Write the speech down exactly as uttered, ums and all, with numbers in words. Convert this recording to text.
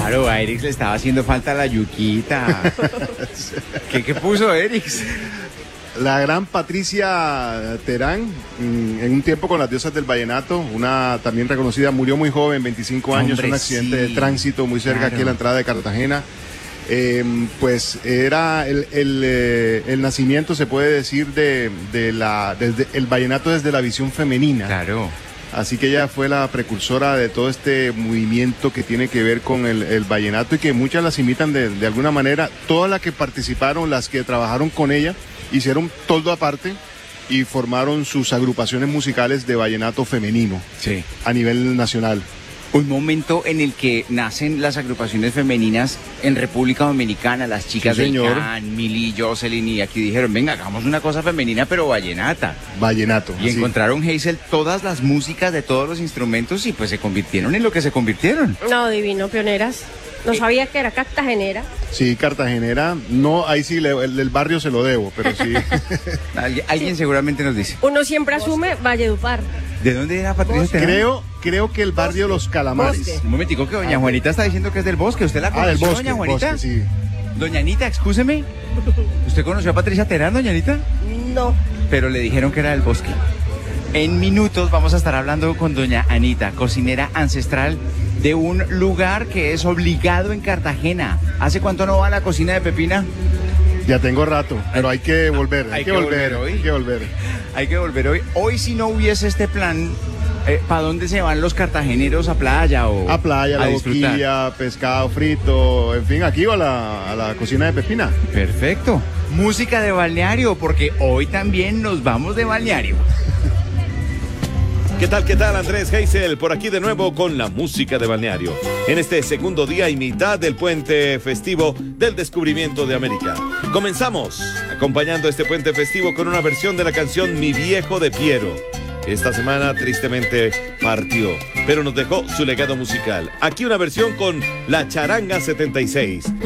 Claro, a Erix le estaba haciendo falta la yuquita. ¿Qué, qué puso Erix? La gran Patricia Terán, en un tiempo con las diosas del vallenato, una también reconocida, murió muy joven, veinticinco años, Hombre, un accidente sí. de tránsito muy cerca Claro. aquí en la entrada de Cartagena. Eh, pues era el, el, eh, el nacimiento, se puede decir, de, de la, desde el vallenato desde la visión femenina. Claro. Así que ella fue la precursora de todo este movimiento que tiene que ver con el, el vallenato y que muchas las imitan de, de alguna manera. Todas las que participaron, las que trabajaron con ella, hicieron todo aparte y formaron sus agrupaciones musicales de vallenato femenino Sí. a nivel nacional. Un momento en el que nacen las agrupaciones femeninas en República Dominicana, las chicas Sí, del señor. Can, Mili, Jocelyn, y aquí dijeron, venga, hagamos una cosa femenina pero vallenata. Vallenato. Y así. encontraron, Hazel, todas las músicas de todos los instrumentos y pues se convirtieron en lo que se convirtieron. No, divino, pioneras. No sabía que era cartagenera. Sí, cartagenera. No, ahí sí, le- el del barrio se lo debo, pero sí. Alguien, alguien seguramente nos dice. Uno siempre asume Valledupar. ¿De dónde era Patricia Terán? creo, creo que el barrio Los Calamares. Bosque. Un momentico que doña Juanita está diciendo que es del bosque. ¿Usted la Ah, conoció, del bosque, doña Juanita? bosque, sí. Doña Anita, excúseme. ¿Usted conoció a Patricia Terán, doña Anita? No. Pero le dijeron que era del bosque. En minutos vamos a estar hablando con doña Anita, cocinera ancestral de un lugar que es obligado en Cartagena. ¿Hace cuánto no va a la cocina de Pepina? Ya tengo rato, pero hay que volver, hay, Hay que, que volver, volver hoy. hay que volver. Hay que volver hoy. Hoy si no hubiese este plan, eh, ¿para dónde se van los cartageneros? ¿A playa o A playa, la disfrutar? boquilla, pescado frito, en fin, aquí o a la, a la cocina de Pepina. Perfecto. Música de balneario, porque hoy también nos vamos de balneario. ¿Qué tal, qué tal? Andrés Geisel, por aquí de nuevo con la música de balneario. En este segundo día y mitad del puente festivo del descubrimiento de América. Comenzamos acompañando este puente festivo con una versión de la canción Mi Viejo de Piero. Esta semana tristemente partió, pero nos dejó su legado musical. Aquí una versión con La Charanga setenta y seis.